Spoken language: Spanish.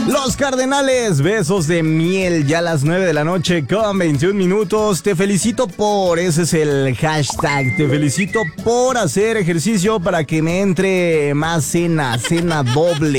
Los Cardenales, besos de miel, ya a las 9 de la noche con 21 minutos. Te felicito ese es el hashtag. Te felicito por hacer ejercicio para que me entre más cena doble.